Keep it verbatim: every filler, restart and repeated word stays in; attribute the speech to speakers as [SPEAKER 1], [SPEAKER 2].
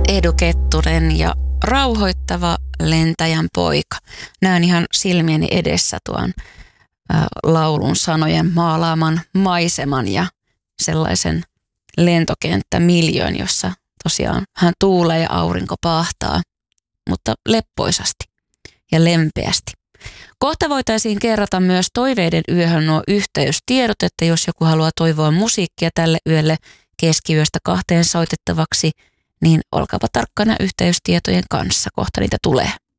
[SPEAKER 1] Edu Kettunen ja Rauhoittava lentäjän poika. Näen ihan silmieni edessä tuon ä, laulun sanojen maalaaman maiseman ja sellaisen lentokenttämiljöön, jossa tosiaan hän tuulee ja aurinko paahtaa, mutta leppoisasti ja lempeästi. Kohta voitaisiin kerrata myös Toiveiden yöhön nuo yhteystiedot, että jos joku haluaa toivoa musiikkia tälle yölle keskiyöstä kahteen soitettavaksi, niin olkaapa tarkkana yhteystietojen kanssa, kohta niitä tulee.